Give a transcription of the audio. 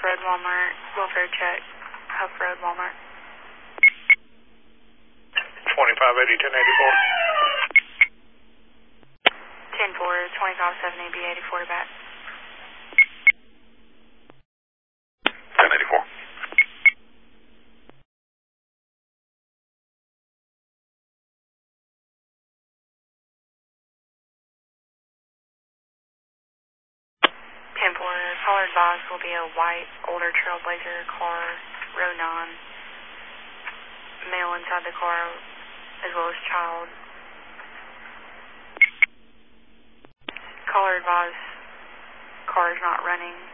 Road, Walmart. Welfare check. Huff Road, Walmart. 2580, 1084. 10-4, 2570, B84 to back. 1084. Caller advised will be a white, older Trailblazer car, row 9. Male inside the car, as well as child. Caller advised car is not running.